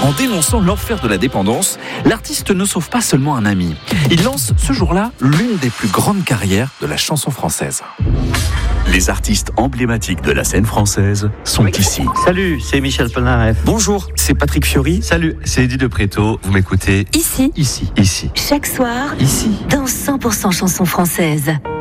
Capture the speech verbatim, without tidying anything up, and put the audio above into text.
En dénonçant l'enfer de la dépendance, l'artiste ne sauve pas seulement un ami. Il lance ce jour-là l'une des plus grandes carrières de la chanson française. Les artistes emblématiques de la scène française sont ici. Salut, c'est Michel Polnareff. Bonjour, c'est Patrick Fiori. Salut, c'est Eddie de Préto. Vous m'écoutez Ici. Ici. Ici. Chaque soir. Ici. Dans cent pour cent chansons françaises.